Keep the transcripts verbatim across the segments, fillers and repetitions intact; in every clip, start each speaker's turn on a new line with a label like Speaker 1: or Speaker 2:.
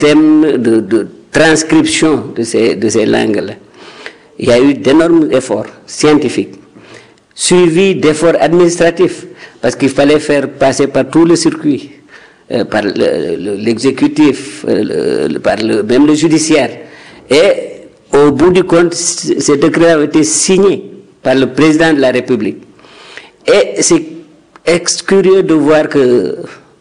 Speaker 1: système de, de transcription de ces, de ces langues-là, il y a eu d'énormes efforts scientifiques, suivis d'efforts administratifs, parce qu'il fallait faire passer par tous les circuits, euh, par le, le, l'exécutif, euh, le, par le, même le judiciaire. Et au bout du compte, ces décrets ont été signés par le président de la République. Et c'est curieux de voir que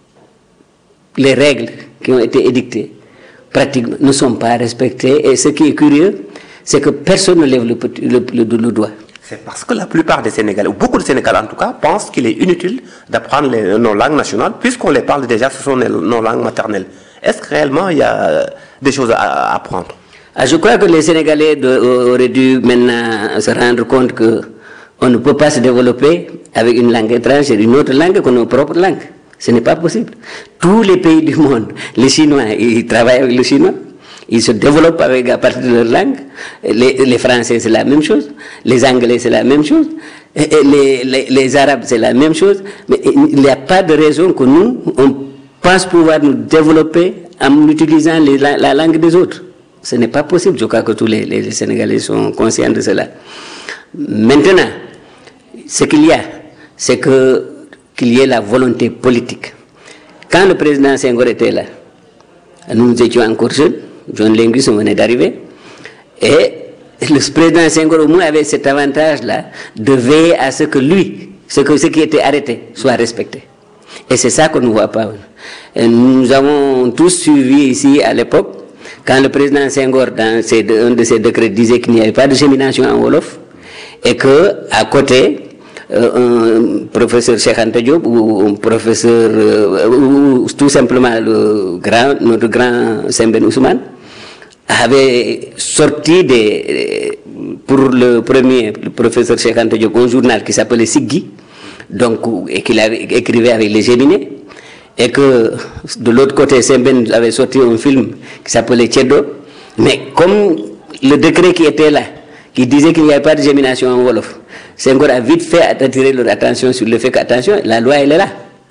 Speaker 1: les règles qui ont été édictées pratiquement ne sont pas respectées. Et ce qui est curieux, c'est que personne ne lève le, le, le, le doigt.
Speaker 2: C'est parce que la plupart des Sénégalais, ou beaucoup de Sénégalais en tout cas, pensent qu'il est inutile d'apprendre les, nos langues nationales, puisqu'on les parle déjà, ce sont nos langues maternelles. Est-ce que réellement il y a des choses à apprendre?
Speaker 1: Ah, je crois que les Sénégalais de, auraient dû maintenant se rendre compte qu'on ne peut pas se développer avec une langue étrangère, une autre langue que nos propres langues. Ce n'est pas possible. Tous les pays du monde, les Chinois, ils travaillent avec le chinois. Ils se développent avec, à partir de leur langue. Les, les Français, c'est la même chose. Les Anglais, c'est la même chose. Et les, les, les Arabes, c'est la même chose. Mais il n'y a pas de raison que nous, on pense pouvoir nous développer en utilisant les, la, la langue des autres. Ce n'est pas possible. Je crois que tous les, les Sénégalais sont conscients de cela. Maintenant, ce qu'il y a, c'est que, qu'il y ait la volonté politique. Quand le président Senghor était là, nous étions encore jeunes, John Lengus venait d'arriver, et le président Senghor au moins avait cet avantage-là de veiller à ce que lui, ce, que, ce qui était arrêté, soit respecté. Et c'est ça qu'on ne voit pas. Et nous avons tous suivi ici à l'époque, quand le président Senghor, dans ses, un de ses décrets, disait qu'il n'y avait pas de gémination en Wolof, et qu'à côté, euh, un professeur Cheikh Anta Diop ou un professeur, euh, ou tout simplement le grand, notre grand Sembène Ousmane, avait sorti des, pour le premier, le professeur Cheikh Anta Diop, un journal qui s'appelait Siggi, donc, et qu'il écrivait avec les géminés, et que de l'autre côté, Sembène avait sorti un film qui s'appelait Tchedo, mais comme le décret qui était là, qui disait qu'il n'y avait pas de gémination en Wolof, Senghor a vite fait attirer leur attention sur le fait qu'attention, la loi elle est là.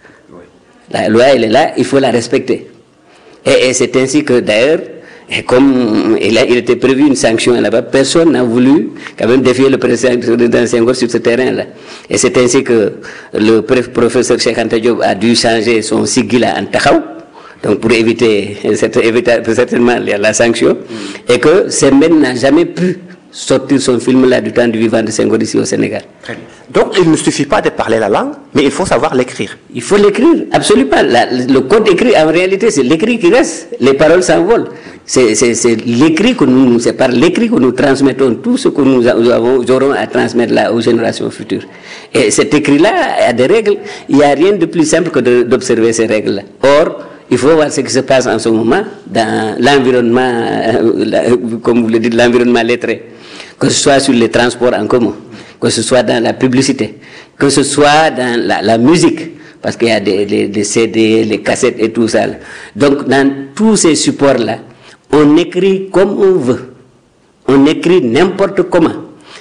Speaker 1: La loi elle est là, il faut la respecter. Et, et c'est ainsi que d'ailleurs, et comme il, a, il était prévu une sanction là-bas, personne n'a voulu quand même défier le président Senghor sur ce terrain-là. Et c'est ainsi que le professeur Cheikh Anta Diop a dû changer son sigila en Takhaw, donc pour éviter, éviter certainement la, la sanction, mm. et que Sembène n'a jamais pu sortir son film-là du temps du vivant de Senghor ici au Sénégal.
Speaker 2: Très bien. Donc il ne suffit pas de parler la langue, mais il faut savoir l'écrire.
Speaker 1: Il faut l'écrire, absolument. La, le code écrit, en réalité, c'est l'écrit qui reste. Les paroles s'envolent. C'est, c'est, c'est l'écrit que nous, c'est par l'écrit que nous transmettons tout ce que nous, avons, nous aurons à transmettre là aux générations futures. Et cet écrit-là a des règles. Il n'y a rien de plus simple que de, d'observer ces règles-là. Or, il faut voir ce qui se passe en ce moment dans l'environnement, euh, comme vous le dites, l'environnement lettré. Que ce soit sur les transports en commun, que ce soit dans la publicité, que ce soit dans la, la musique, parce qu'il y a des, des, des C D, les cassettes et tout ça. Donc, dans tous ces supports-là, on écrit comme on veut. On écrit n'importe comment.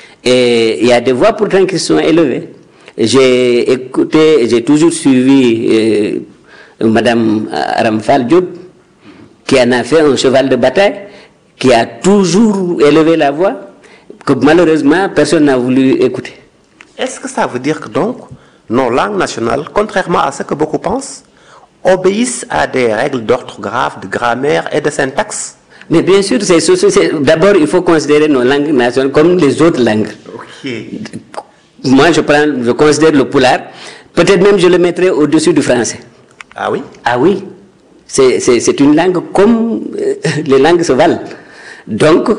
Speaker 1: Et il y a des voix pourtant qui sont élevées. J'ai écouté, j'ai toujours suivi euh, Madame Aramfal Diop, qui en a fait un cheval de bataille, qui a toujours élevé la voix, que malheureusement personne n'a voulu écouter.
Speaker 2: Est-ce que ça veut dire que donc nos langues nationales, contrairement à ce que beaucoup pensent, obéissent à des règles d'orthographe, de grammaire et de syntaxe?
Speaker 1: Mais bien sûr, c'est, c'est, c'est, d'abord il faut considérer nos langues nationales comme les autres langues.
Speaker 2: Okay.
Speaker 1: Moi je, prends, je considère le pulaar, peut-être même je le mettrais au-dessus du français.
Speaker 2: Ah oui?
Speaker 1: Ah oui, c'est, c'est, c'est une langue comme euh, les langues se valent. Donc,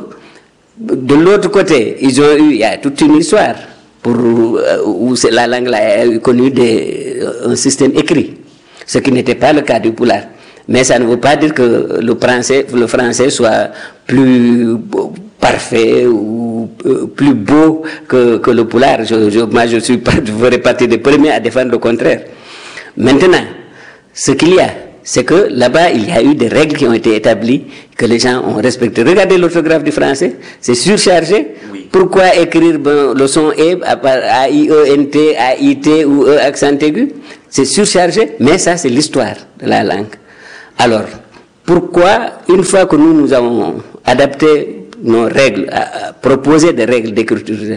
Speaker 1: de l'autre côté, ils ont eu, il y a toute une histoire pour, euh, où la langue là a connu des, un système écrit, ce qui n'était pas le cas du pulaar. Mais ça ne veut pas dire que le français, le français soit plus parfait ou euh, plus beau que, que le pulaar. Je, je, moi, je suis pas, je ferai partie des premiers à défendre le contraire. Maintenant, ce qu'il y a, c'est que là-bas, il y a eu des règles qui ont été établies, que les gens ont respectées. Regardez l'orthographe du français, c'est surchargé. Oui. Pourquoi écrire ben, le son E, A I E N T, A I T ou E accent aigu? C'est surchargé, mais ça, c'est l'histoire de la langue. Alors, pourquoi, une fois que nous, nous avons adapté nos règles, à, à proposer des règles d'écriture,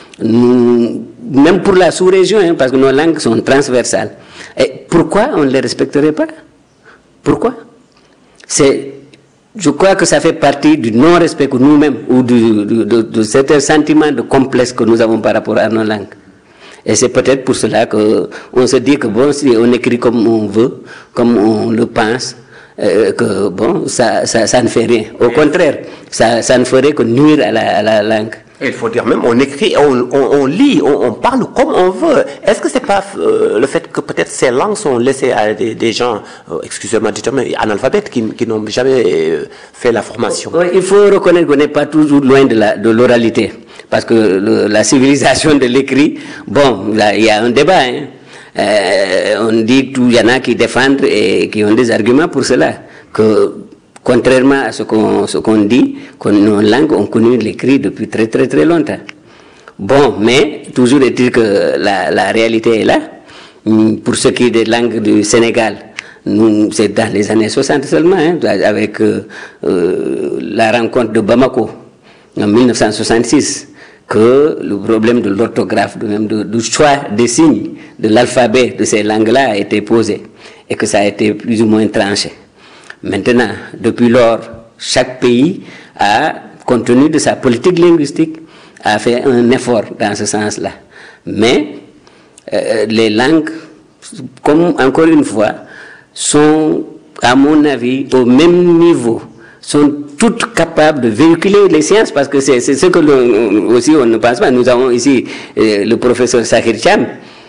Speaker 1: nous, même pour la sous-région, hein, parce que nos langues sont transversales, et pourquoi on ne les respecterait pas? Pourquoi? C'est, je crois que ça fait partie du non-respect que nous-mêmes, ou du, de, de, de certains sentiments de complexe que nous avons par rapport à nos langues. Et c'est peut-être pour cela qu'on se dit que bon, si on écrit comme on veut, comme on le pense, euh, que bon, ça, ça, ça ne fait rien. Au contraire, ça, ça ne ferait que nuire à la, à la langue.
Speaker 2: Il faut dire même, on écrit, on, on, on lit, on, on parle comme on veut. Est-ce que c'est pas euh, le fait que peut-être ces langues sont laissées à des, des gens, euh, excusez-moi du terme, analphabètes, qui, qui n'ont jamais euh, fait la formation?
Speaker 1: Oui, il faut reconnaître qu'on n'est pas toujours loin de, la, de l'oralité. Parce que le, la civilisation de l'écrit, bon, là, il y a un débat. Hein. Euh, on dit qu'il y en a qui défendent et qui ont des arguments pour cela. Que contrairement à ce qu'on, ce qu'on dit, que nos langues ont connu l'écrit depuis très très très longtemps. Bon, mais toujours est-il que la, la réalité est là. Pour ce qui est des langues du Sénégal, nous, c'est dans les années soixante seulement, hein, avec euh, euh, la rencontre de Bamako en mille neuf cent soixante-six, que le problème de l'orthographe, de même de, du choix des signes de l'alphabet de ces langues-là a été posé et que ça a été plus ou moins tranché. Maintenant, depuis lors, chaque pays a, compte tenu de sa politique linguistique, a fait un effort dans ce sens-là. Mais euh, les langues, comme encore une fois, sont, à mon avis, au même niveau, sont toutes capables de véhiculer les sciences, parce que c'est, c'est ce que l'on, aussi on ne pense pas. Nous avons ici euh, le professeur Sakhir Thiam,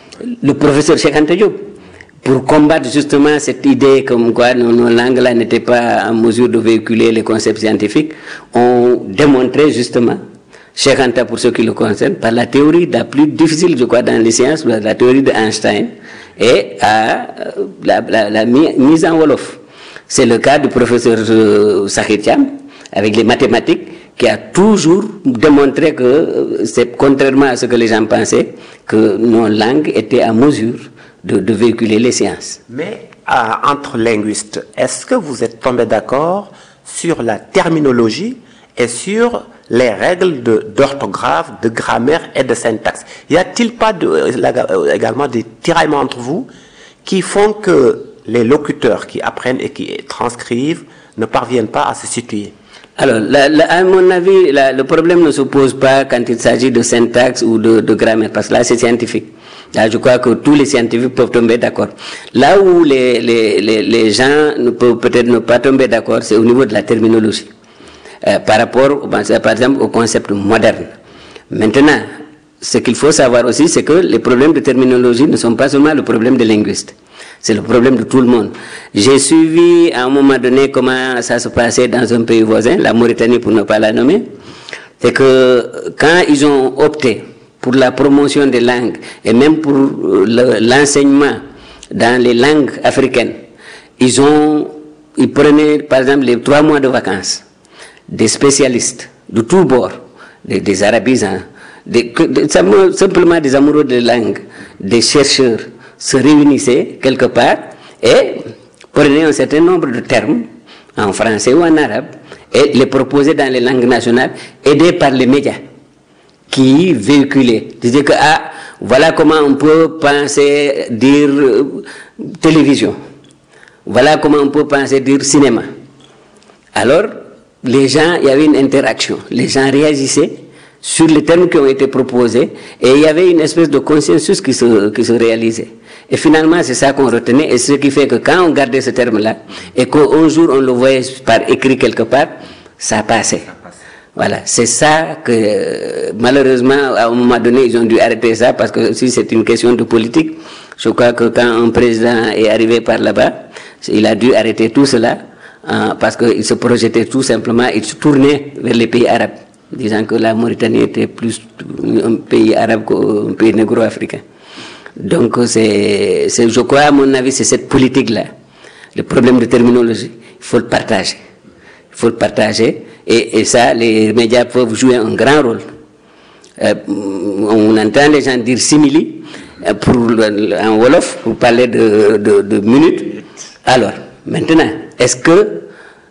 Speaker 1: le professeur Cheikh Anta Diop, pour combattre justement cette idée comme quoi nos, nos langues-là n'étaient pas en mesure de véhiculer les concepts scientifiques, ont démontré justement, Cheikh Anta pour ce qui le concerne, par la théorie la plus difficile, je crois, dans les sciences, la théorie d'Einstein, et à la, la, la mise en Wolof. C'est le cas du professeur euh, Sakhir Thiam, avec les mathématiques, qui a toujours démontré que, c'est contrairement à ce que les gens pensaient, que nos langues étaient en mesure de, de véhiculer les sciences.
Speaker 2: Mais euh, entre linguistes, est-ce que vous êtes tombés d'accord sur la terminologie et sur les règles de, d'orthographe, de grammaire et de syntaxe? Y a-t-il pas de, euh, également des tiraillements entre vous qui font que les locuteurs qui apprennent et qui transcrivent ne parviennent pas à se situer?
Speaker 1: Alors, la, la, à mon avis, la, le problème ne se pose pas quand il s'agit de syntaxe ou de, de grammaire, parce que là, c'est scientifique. Là, je crois que tous les scientifiques peuvent tomber d'accord. Là où les, les, les, les gens ne peuvent peut-être ne pas tomber d'accord, c'est au niveau de la terminologie. Euh, par rapport, par exemple, au concept moderne. Maintenant, ce qu'il faut savoir aussi, c'est que les problèmes de terminologie ne sont pas seulement le problème des linguistes. C'est le problème de tout le monde. J'ai suivi à un moment donné comment ça se passait dans un pays voisin, la Mauritanie pour ne pas la nommer. C'est que quand ils ont opté pour la promotion des langues et même pour le, l'enseignement dans les langues africaines, ils ont, ils prenaient par exemple les trois mois de vacances des spécialistes de tous bords, des, des arabisants, des, des, simplement des amoureux de langue, des chercheurs, se réunissaient quelque part et prenaient un certain nombre de termes en français ou en arabe et les proposaient dans les langues nationales, aidés par les médias qui véhiculaient. Disaient que ah, voilà comment on peut penser dire euh, télévision, voilà comment on peut penser dire cinéma. Alors, les gens, il y avait une interaction, les gens réagissaient sur les termes qui ont été proposés et il y avait une espèce de consensus qui se, qui se réalisait. Et finalement, c'est ça qu'on retenait et ce qui fait que quand on gardait ce terme-là et qu'un jour on le voyait par écrit quelque part, ça passait. Voilà, c'est ça que malheureusement, à un moment donné, ils ont dû arrêter ça parce que si c'est une question de politique, je crois que quand un président est arrivé par là-bas, il a dû arrêter tout cela hein, parce qu'il se projetait tout simplement, il se tournait vers les pays arabes, disant que la Mauritanie était plus un pays arabe qu'un pays négro-africain. Donc, c'est, c'est, je crois, à mon avis, c'est cette politique-là, le problème de terminologie. Il faut le partager. Il faut le partager. Et, et ça, les médias peuvent jouer un grand rôle. Euh, on entend les gens dire simili pour, en Wolof, pour parler de, de, de minutes. Alors, maintenant, est-ce que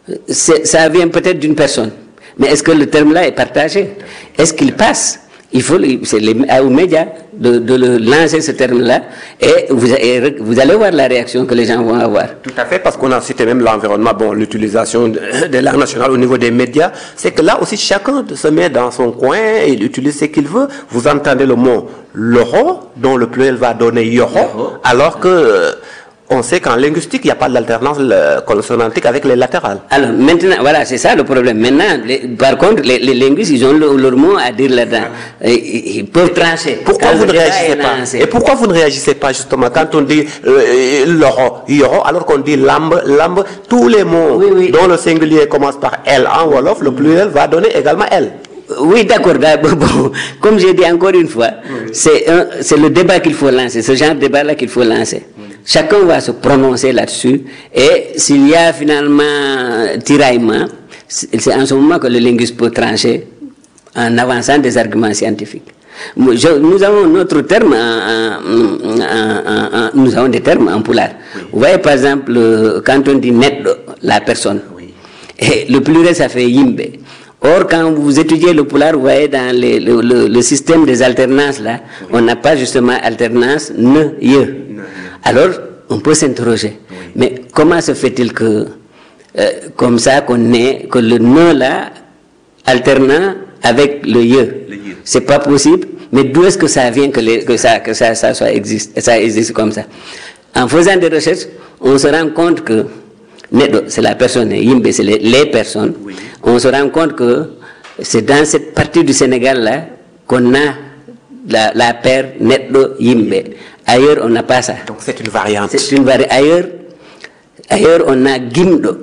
Speaker 1: ça vient peut-être d'une personne. Mais est-ce que le terme-là est partagé? Est-ce qu'il passe? Il faut, c'est les, aux médias de, de le lancer ce terme-là et vous, et vous allez voir la réaction que les gens vont avoir.
Speaker 2: Tout à fait, parce qu'on a cité même l'environnement, bon, l'utilisation de, de langue nationale au niveau des médias, c'est que là aussi chacun se met dans son coin et il utilise ce qu'il veut. Vous entendez le mot loro, dont le pluriel va donner yoro, alors que euh, on sait qu'en linguistique, il n'y a pas d'alternance consonantique avec les latérales. Alors
Speaker 1: maintenant, voilà, c'est ça le problème. Maintenant, les, par contre, les, les linguistes, ils ont le, leur mot à dire là-dedans. Ils, ils peuvent trancher.
Speaker 2: Pourquoi vous ne réagissez pas? Et pourquoi vous ne réagissez pas justement quand on dit euh, loro, yoro, alors qu'on dit lambe, lambe, tous les mots oui, oui. dont le singulier commence par L en wolof, le pluriel va donner également L.
Speaker 1: Oui, d'accord. Bon, comme j'ai dit encore une fois, oui. c'est le débat qu'il faut lancer, ce genre de débat-là qu'il faut lancer. Oui. Chacun va se prononcer là-dessus et s'il y a finalement tiraillement, c'est en ce moment que le linguiste peut trancher en avançant des arguments scientifiques. Je, nous avons notre terme, en, en, en, en, nous avons des termes en poulard. Oui. Vous voyez par exemple, quand on dit net, la personne, oui. et le pluriel ça fait yimbe. Or, quand vous étudiez le poulard, vous voyez dans les, le, le, le système des alternances là, oui. on n'a pas justement alternance ne, ye. Alors, on peut s'interroger. Oui. Mais comment se fait-il que, euh, comme ça, qu'on ait, que le ne là, alternant avec le ye, c'est pas possible. Mais d'où est-ce que ça vient que, les, que ça, que ça, ça, soit existe, ça existe comme ça? En faisant des recherches, on se rend compte que c'est la personne, yimbe, c'est les, les personnes. Oui. On se rend compte que c'est dans cette partie du Sénégal là qu'on a la, la paire netdo yimbe. Ailleurs, on n'a pas ça.
Speaker 2: Donc c'est une variante.
Speaker 1: C'est une variante. Ailleurs, ailleurs, on a gimdo,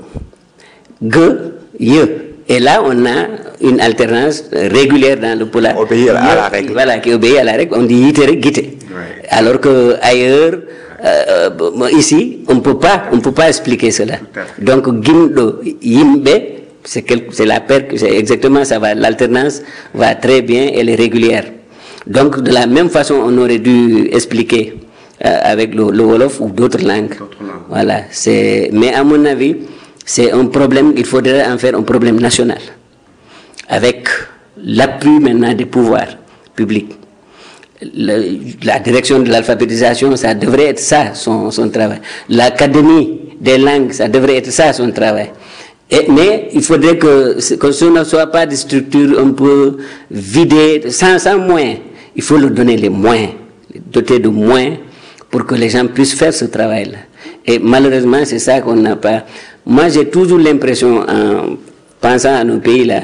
Speaker 1: ge, ye. Et là, on a une alternance régulière dans le poulard.
Speaker 2: Obéir à la règle.
Speaker 1: Voilà, qui obéit à la règle. On dit yitere, gite. Ouais. Alors que ailleurs, euh, ici, on ne peut pas, on peut pas expliquer cela. Donc, gimdo, yimbe, c'est la paire, c'est exactement ça va. L'alternance va très bien, elle est régulière. Donc, de la même façon, on aurait dû expliquer euh, avec le, le Wolof ou d'autres langues. langues. Voilà. C'est, mais à mon avis, c'est un problème, il faudrait en faire un problème national. Avec l'appui maintenant des pouvoirs publics. Le, la direction de l'alphabétisation, ça devrait être ça, son, son travail. L'Académie des langues, ça devrait être ça, son travail. Et, mais il faudrait que, que ce ne soit pas des structures un peu vidées, sans, sans moyens. Il faut leur donner les moyens, les doter de moyens pour que les gens puissent faire ce travail-là. Et malheureusement, c'est ça qu'on n'a pas. Moi, j'ai toujours l'impression, en pensant à nos pays-là,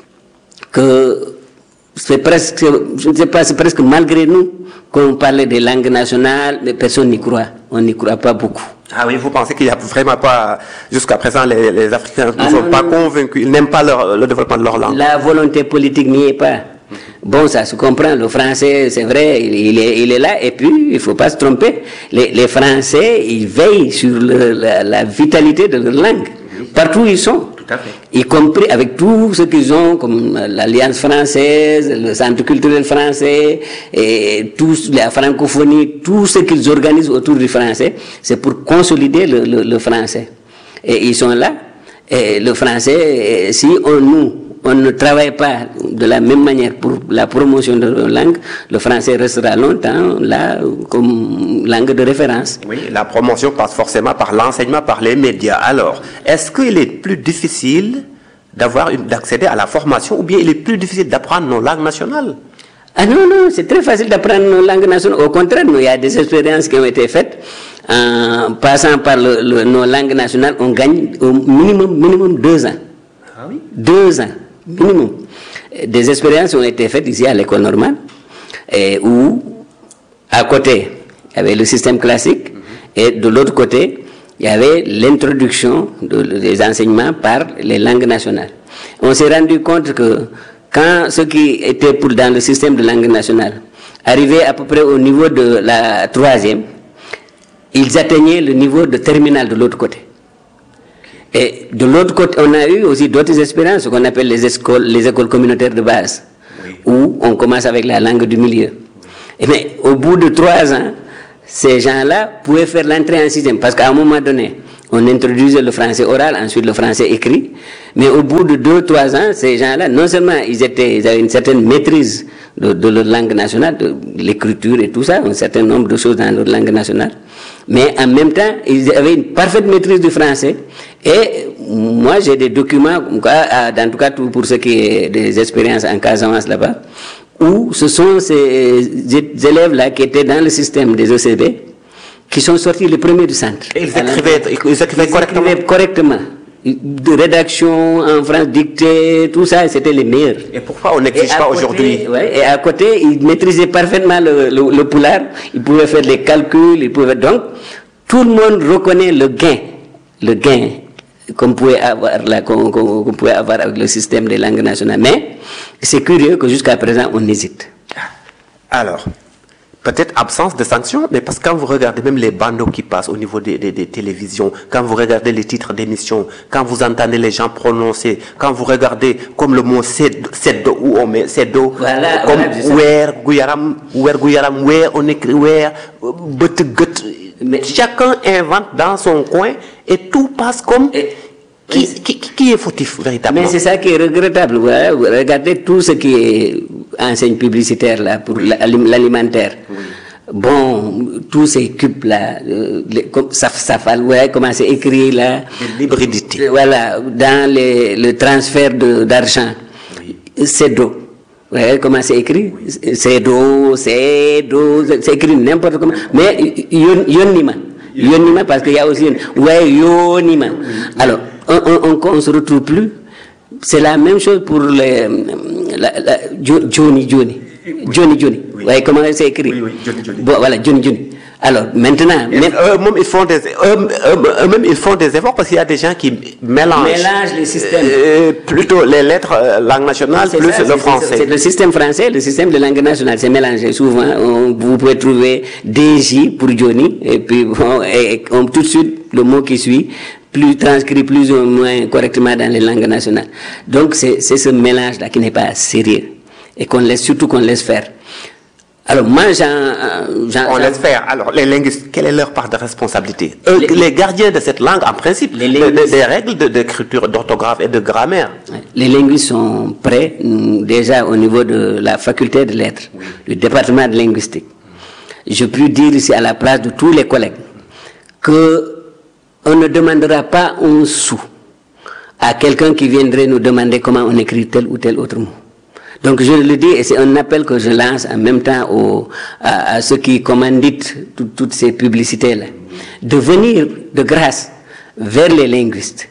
Speaker 1: que c'est presque, je ne sais pas, c'est presque malgré nous qu'on parlait des langues nationales, mais personne n'y croit. On n'y croit pas beaucoup.
Speaker 2: Ah oui, vous pensez qu'il n'y a vraiment pas, jusqu'à présent, les, les Africains ne ah sont non, pas non. convaincus, ils n'aiment pas leur, le développement de leur langue.
Speaker 1: La volonté politique n'y est pas. Bon, ça se comprend, le français, c'est vrai, il, il, est, il est là, et puis, il ne faut pas se tromper, les, les Français, ils veillent sur le, la, la vitalité de leur langue, partout où ils sont. Tout à fait. Y compris avec tout ce qu'ils ont, comme l'Alliance française, le Centre culturel français, et tout, la francophonie, tout ce qu'ils organisent autour du français, c'est pour consolider le, le, le français. Et ils sont là, et le français, si on nous, on ne travaille pas de la même manière pour la promotion de nos langues, le français restera longtemps là comme langue de référence.
Speaker 2: Oui, la promotion passe forcément par l'enseignement, par les médias. Alors, est-ce qu'il est plus difficile d'avoir d'accéder à la formation ou bien il est plus difficile d'apprendre nos langues nationales?
Speaker 1: Ah non, non, c'est très facile d'apprendre nos langues nationales. Au contraire, il y a des expériences qui ont été faites. En passant par le, le, nos langues nationales, on gagne au minimum, minimum deux ans.
Speaker 2: Ah oui?
Speaker 1: Deux ans. Minimum. Des expériences ont été faites ici à l'école normale, et où, à côté, il y avait le système classique, mm-hmm. et de l'autre côté, il y avait l'introduction de, des enseignements par les langues nationales. On s'est rendu compte que quand ceux qui étaient pour, dans le système de langue nationale arrivaient à peu près au niveau de la troisième, ils atteignaient le niveau de terminale de l'autre côté. Et de l'autre côté, on a eu aussi d'autres expériences, ce qu'on appelle les écoles, les écoles communautaires de base, oui. où on commence avec la langue du milieu. Et mais au bout de trois ans, ces gens-là pouvaient faire l'entrée en sixième, parce qu'à un moment donné, On introduisait le français oral, ensuite le français écrit. Mais au bout de deux, trois ans, ces gens-là, non seulement ils, étaient, ils avaient une certaine maîtrise de, de leur langue nationale, de l'écriture et tout ça, un certain nombre de choses dans leur langue nationale, mais en même temps, ils avaient une parfaite maîtrise du français. Et moi, j'ai des documents, en tout cas pour ce qui est des expériences en Casamance là-bas, où ce sont ces élèves-là qui étaient dans le système des E C B, qui sont sortis les premiers du centre.
Speaker 2: Et ils écrivaient, ils écrivaient
Speaker 1: ils
Speaker 2: correctement.
Speaker 1: Écrivaient correctement. De rédaction en France, dictée, tout ça, c'était les meilleurs.
Speaker 2: Et pourquoi on n'exige pas aujourd'hui?
Speaker 1: Ouais, et à côté, ils maîtrisaient parfaitement le, le, le poulard, ils pouvaient faire les calculs, ils pouvaient... Donc, tout le monde reconnaît le gain, le gain qu'on pouvait avoir là, qu'on, qu'on, qu'on pouvait avoir avec le système des langues nationales. Mais c'est curieux que jusqu'à présent, on hésite.
Speaker 2: Alors, peut-être absence de sanctions, mais parce que quand vous regardez même les bandeaux qui passent au niveau des, des, des télévisions, quand vous regardez les titres d'émissions, quand vous entendez les gens prononcer, quand vous regardez comme le mot seddo, où on met seddo,
Speaker 1: voilà,
Speaker 2: comme
Speaker 1: voilà,
Speaker 2: wer, guyaram, wer, guyaram, wer, on écrit wer, but, gut. Mais chacun invente dans son coin et tout passe comme... Et, Qui, qui, qui est fautif véritablement?
Speaker 1: Mais c'est ça qui est regrettable. Voilà. Regardez tout ce qui est enseigne publicitaire là, pour l'alimentaire. Oui. Bon, tous ces cubes là, euh, les, comme, ça, ça fait, ouais, comment c'est écrit là.
Speaker 2: L'hybridité.
Speaker 1: Voilà, dans les, le transfert d'argent. Oui. C'est d'eau. Ouais, comment c'est écrit? C'est d'eau, c'est d'eau, c'est écrit n'importe comment. Mais yonima. Yonima parce qu'il y a aussi une. Ouais, yonima. Alors, on, on, on se retrouve plus. C'est la même chose pour les, la, la, Johnny Johnny. Johnny Johnny. Oui. Ouais, comment c'est écrit?
Speaker 2: Oui, oui, Johnny Johnny.
Speaker 1: Bon, voilà, Johnny Johnny. Alors, maintenant...
Speaker 2: Même, eux, même, ils font des, eux, eux, même ils font des efforts parce qu'il y a des gens qui mélangent...
Speaker 1: Mélangent les systèmes.
Speaker 2: Euh, plutôt les lettres euh, langue nationale plus ça, le français.
Speaker 1: C'est le système français, le système de langue nationale, c'est mélangé. Souvent, on, vous pouvez trouver D J pour Johnny, et puis bon, et, on, tout de suite, le mot qui suit, plus transcrit plus ou moins correctement dans les langues nationales. Donc, c'est ce mélange-là qui n'est pas sérieux. Et qu'on laisse, surtout qu'on laisse faire. Alors moi, j'en, j'en,
Speaker 2: on laisse faire. Alors les linguistes, quelle est leur part de responsabilité? Eux, les, les gardiens de cette langue, en principe, les de, de, des règles d'écriture, d'orthographe et de grammaire.
Speaker 1: Les linguistes sont prêts déjà au niveau de la faculté de lettres, oui. Du département de linguistique. Je peux dire ici à la place de tous les collègues que on ne demandera pas un sou à quelqu'un qui viendrait nous demander comment on écrit tel ou tel autre mot. Donc je le dis, et c'est un appel que je lance en même temps aux, à, à ceux qui commanditent tout, toutes ces publicités-là, de venir de grâce vers les linguistes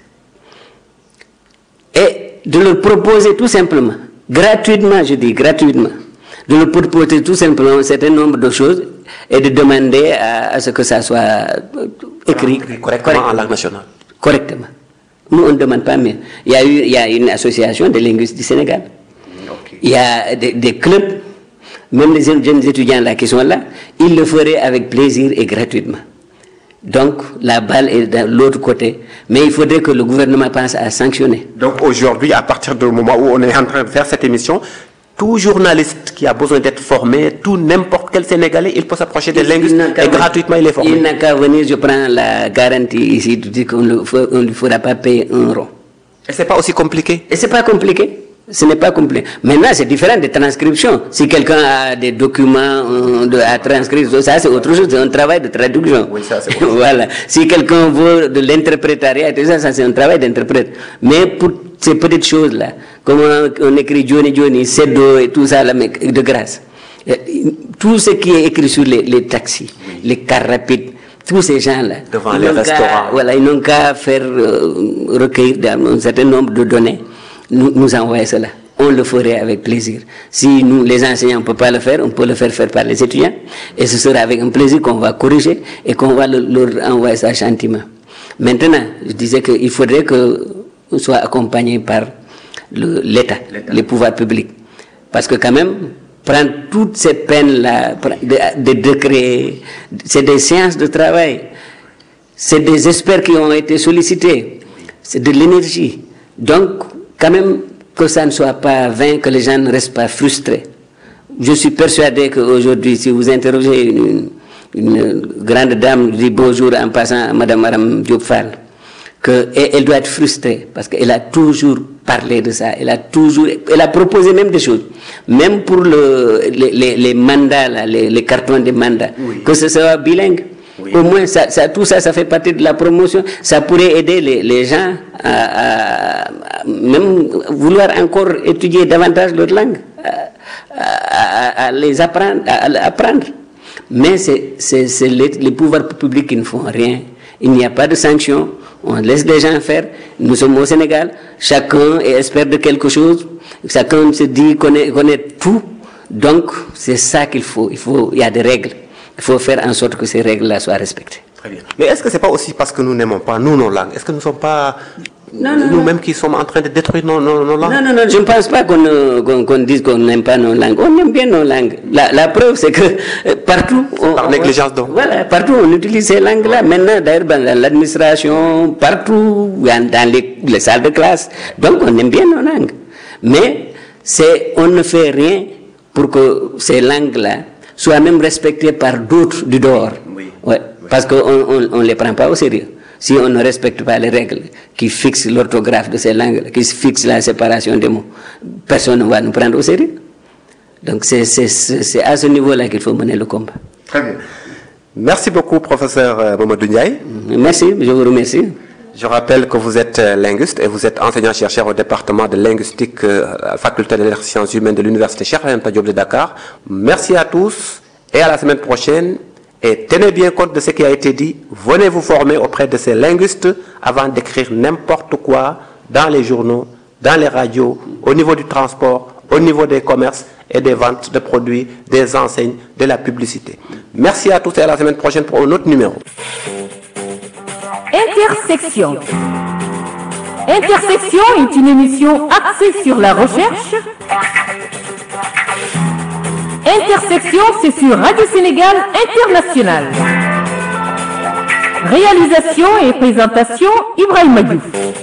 Speaker 1: et de leur proposer tout simplement, gratuitement, je dis gratuitement, de leur proposer tout simplement un certain nombre de choses et de demander à, à ce que ça soit écrit
Speaker 2: correctement, correctement en langue nationale.
Speaker 1: Correctement. Nous, on ne demande pas mieux. Il y a eu, il y a une association des linguistes du Sénégal. Il y a des, des clubs, même les jeunes étudiants là qui sont là, ils le feraient avec plaisir et gratuitement. Donc la balle est de l'autre côté, mais il faudrait que le gouvernement pense à sanctionner.
Speaker 2: Donc aujourd'hui, à partir du moment où on est en train de faire cette émission, tout journaliste qui a besoin d'être formé, tout n'importe quel Sénégalais, il peut s'approcher des linguistes et gratuitement il est formé.
Speaker 1: Il n'a qu'à venir, je prends la garantie ici, de dire qu'on ne lui fera pas payer un rond.
Speaker 2: Et c'est pas aussi compliqué?
Speaker 1: Et c'est pas compliqué. Ce n'est pas compliqué. Maintenant, c'est différent des transcriptions. Si quelqu'un a des documents euh, de, à transcrire, ça c'est autre chose, c'est un travail de traduction.
Speaker 2: Oui, ça c'est autre
Speaker 1: Voilà. Si quelqu'un veut de l'interprétariat, ça, ça c'est un travail d'interprète. Mais pour ces petites choses-là, comme on, on écrit Johnny Johnny, Seddo et tout ça, là, mais de grâce. Tout ce qui est écrit sur les, les taxis, oui. Les cars rapides, tous ces gens-là,
Speaker 2: devant les restaurants,
Speaker 1: voilà, ils n'ont qu'à faire euh, recueillir un certain nombre de données. Nous, nous envoyer cela. On le ferait avec plaisir. Si nous, les enseignants, ne peuvent pas le faire, on peut le faire faire par les étudiants. Et ce sera avec un plaisir qu'on va corriger et qu'on va le, leur envoyer ça gentiment. Maintenant, je disais qu'il faudrait qu'on soit accompagné par l'État, le, les pouvoirs publics. Parce que quand même, prendre toutes ces peines-là, de, de décrets, c'est des séances de travail. C'est des experts qui ont été sollicités. C'est de l'énergie. Donc, quand même que ça ne soit pas vain, que les gens ne restent pas frustrés. Je suis persuadé qu'aujourd'hui, si vous interrogez une, une grande dame, je dis bonjour en passant à Madame Maram Diop Fall, qu'elle doit être frustrée parce qu'elle a toujours parlé de ça, elle a toujours, elle a proposé même des choses, même pour le, les, les, les mandats, là, les, les cartons de mandats, oui. que ce soit bilingue. Oui. Au moins, ça, ça, tout ça, ça fait partie de la promotion. Ça pourrait aider les, les gens à, à, à même vouloir encore étudier davantage leur langue, à, à, à les apprendre, à, à apprendre. Mais c'est, c'est, c'est les, les pouvoirs publics qui ne font rien. Il n'y a pas de sanctions. On laisse les gens faire. Nous sommes au Sénégal. Chacun est expert de quelque chose. Chacun se dit connaît, connaît tout. Donc, c'est ça qu'il faut. Il faut, il y a des règles. Il faut faire en sorte que ces règles-là soient respectées.
Speaker 2: Très bien. Mais est-ce que ce n'est pas aussi parce que nous n'aimons pas, nous, nos langues? Est-ce que nous ne sommes pas non, non, nous-mêmes non. qui sommes en train de détruire nos, nos, nos langues?
Speaker 1: Non, non, non, je ne pense pas qu'on, qu'on, qu'on dise qu'on n'aime pas nos langues. On aime bien nos langues. La, la preuve, c'est que euh, partout... On,
Speaker 2: Par négligence, donc.
Speaker 1: Voilà, partout on utilise ces langues-là. Maintenant, d'ailleurs, dans l'administration, partout, dans les, les salles de classe. Donc, on aime bien nos langues. Mais c'est, on ne fait rien pour que ces langues-là soient même respectées par d'autres du dehors. Oui. Ouais, oui. Parce qu'on ne les prend pas au sérieux. Si on ne respecte pas les règles qui fixent l'orthographe de ces langues, qui fixent la séparation des mots, personne ne va nous prendre au sérieux. Donc c'est, c'est, c'est à ce niveau-là qu'il faut mener le combat.
Speaker 2: Très bien. Merci beaucoup, professeur Mamadou Ndiaye.
Speaker 1: Merci, je vous remercie.
Speaker 2: Je rappelle que vous êtes linguiste et vous êtes enseignant-chercheur au département de linguistique à la faculté des sciences humaines de l'université Cheikh Anta Diop de Dakar. Merci à tous et à la semaine prochaine. Et tenez bien compte de ce qui a été dit. Venez vous former auprès de ces linguistes avant d'écrire n'importe quoi dans les journaux, dans les radios, au niveau du transport, au niveau des commerces et des ventes de produits, des enseignes, de la publicité. Merci à tous et à la semaine prochaine pour un autre numéro.
Speaker 3: Intersection. Intersection est une émission axée sur la recherche. Intersection, c'est sur Radio Sénégal International. Réalisation et présentation, Ibrahima Diouf.